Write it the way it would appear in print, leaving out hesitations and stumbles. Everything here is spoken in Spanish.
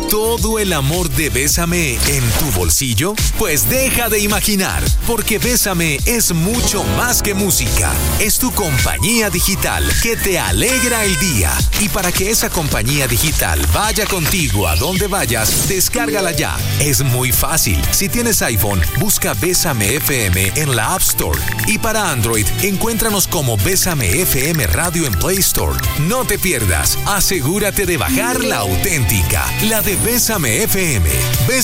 todo el amor de Bésame en tu bolsillo? Pues deja de imaginar, porque Bésame es mucho más que música. Es tu compañía digital que te alegra el día. Y para que esa compañía digital vaya contigo a donde vayas, descárgala ya. Es muy fácil. Si tienes iPhone, busca Bésame FM en la App Store. Y para Android, encuéntranos como Bésame FM Radio en Play Store. No te pierdas. Asegúrate de bajar la auténtica, la de Bésame FM.